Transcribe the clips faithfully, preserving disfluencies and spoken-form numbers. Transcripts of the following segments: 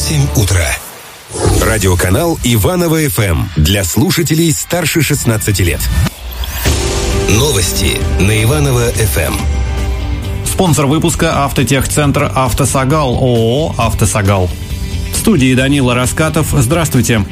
восемь утра. Радиоканал Иваново-ФМ для слушателей старше шестнадцати лет. Новости на Иваново-ФМ. Спонсор выпуска — автотехцентр «Автосагал», ООО «Автосагал». В студии Данила Раскатов. Здравствуйте.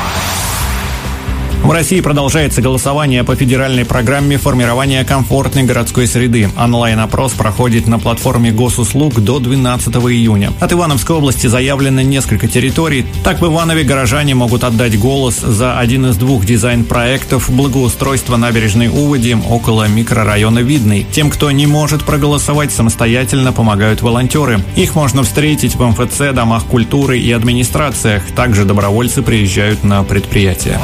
В России продолжается голосование по федеральной программе формирования комфортной городской среды. Онлайн-опрос проходит на платформе госуслуг до двенадцатого июня. От Ивановской области заявлено несколько территорий. Так, в Иванове горожане могут отдать голос за один из двух дизайн-проектов благоустройства набережной Уводи около микрорайона Видный. Тем, кто не может проголосовать самостоятельно, помогают волонтеры. Их можно встретить в эм эф цэ, домах культуры и администрациях. Также добровольцы приезжают на предприятия.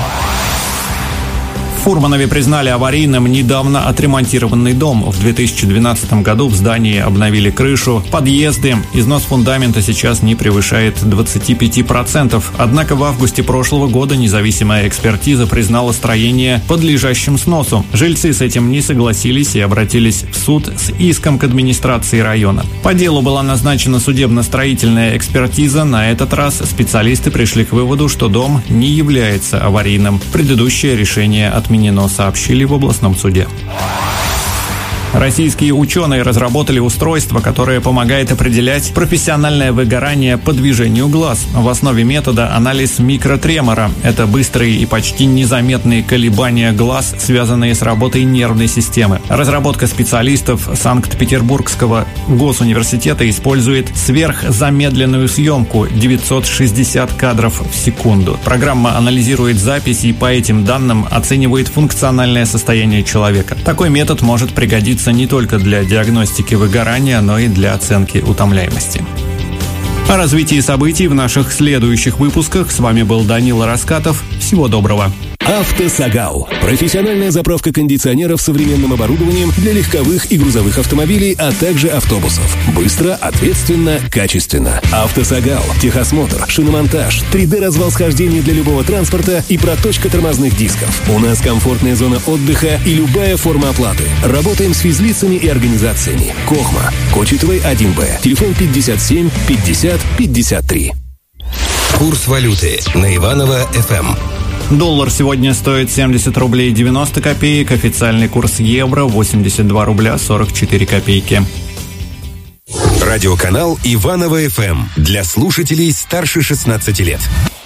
В Фурманове признали аварийным недавно отремонтированный дом. В две тысячи двенадцатом году в здании обновили крышу, подъезды. Износ фундамента сейчас не превышает двадцати пяти процентов. Однако в августе прошлого года независимая экспертиза признала строение подлежащим сносу. Жильцы с этим не согласились и обратились в суд с иском к администрации района. По делу была назначена судебно-строительная экспертиза. На этот раз специалисты пришли к выводу, что дом не является аварийным. Предыдущее решение отменено, сообщили в областном суде. Российские ученые разработали устройство, которое помогает определять профессиональное выгорание по движению глаз. В основе метода анализ микротремора. Это быстрые и почти незаметные колебания глаз, связанные с работой нервной системы. Разработка специалистов Санкт-Петербургского госуниверситета использует сверхзамедленную съемку девятьсот шестьдесят кадров в секунду. Программа анализирует записи и по этим данным оценивает функциональное состояние человека. Такой метод может пригодиться не только для диагностики выгорания, но и для оценки утомляемости. О развитии событий в наших следующих выпусках. С вами был Данила Раскатов. Всего доброго. «Автосагал» – профессиональная заправка кондиционеров современным оборудованием для легковых и грузовых автомобилей, а также автобусов. Быстро, ответственно, качественно. «Автосагал» – техосмотр, шиномонтаж, три дэ-развал схождения для любого транспорта и проточка тормозных дисков. У нас комфортная зона отдыха и любая форма оплаты. Работаем с физлицами и организациями. Кохма, Кочетовой один бэ. Телефон пятьдесят семь пятьдесят пятьдесят три. Курс валюты на Иваново-ФМ. Доллар сегодня стоит семьдесят рублей девяносто копеек, официальный курс евро восемьдесят два рубля сорок четыре копейки. Радиоканал Иваново-ФМ для слушателей старше шестнадцати лет.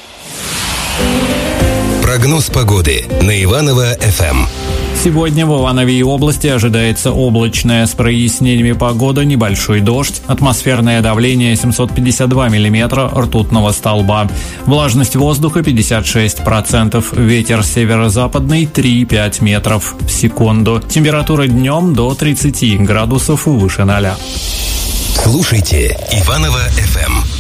Прогноз погоды на Иваново-ФМ. Сегодня в Иванове и области ожидается облачная с прояснениями погода, небольшой дождь, атмосферное давление семьсот пятьдесят два миллиметра ртутного столба, влажность воздуха пятьдесят шесть процентов, ветер северо-западный три и пять метров в секунду, температура днем до тридцати градусов выше ноля. Слушайте Иваново-ФМ.